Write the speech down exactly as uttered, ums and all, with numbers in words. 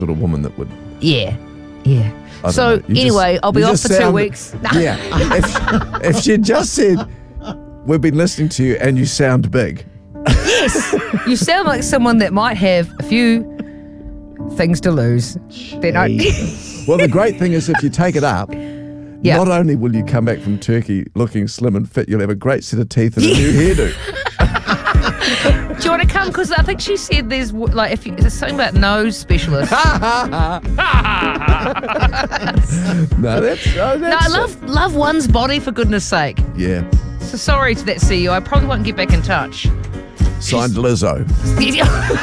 sort of woman that would. Yeah, yeah. I don't So know. You anyway, just- I'll be you off just for two sound- weeks. Yeah. if, if she just said, "We've been listening to you and you sound big." Yes, you sound like someone that might have a few things to lose. Then I, Well, the great thing is if you take it up, Yeah. not only will you come back from Turkey looking slim and fit, you'll have a great set of teeth and a new hairdo. do you want to come? Because I think she said there's w- like if you, there's something about nose specialists. No, that's, oh, No, that's I love love one's body for goodness sake. Yeah. So sorry to that C E O. I probably won't get back in touch. Signed Lizzo.